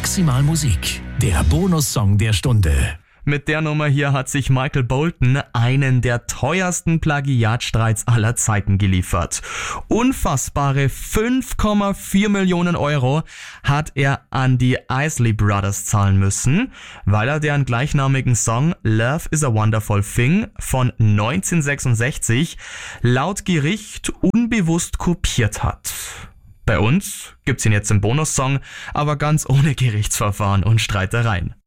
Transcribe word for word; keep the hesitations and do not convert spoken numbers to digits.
Maximal Musik, der Bonussong der Stunde. Mit der Nummer hier hat sich Michael Bolton einen der teuersten Plagiatstreits aller Zeiten geliefert. Unfassbare fünf Komma vier Millionen Euro hat er an die Isley Brothers zahlen müssen, weil er deren gleichnamigen Song Love is a Wonderful Thing von neunzehnhundertsechsundsechzig laut Gericht unbewusst kopiert hat. Bei uns gibt's ihn jetzt im Bonussong, aber ganz ohne Gerichtsverfahren und Streitereien.